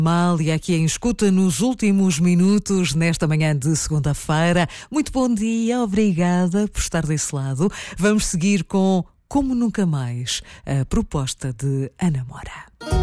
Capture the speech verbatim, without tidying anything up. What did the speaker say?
Amália aqui em escuta nos últimos minutos nesta manhã de segunda-feira. Muito bom dia, obrigada por estar desse lado. Vamos seguir com Como Nunca Mais, a proposta de Ana Moura.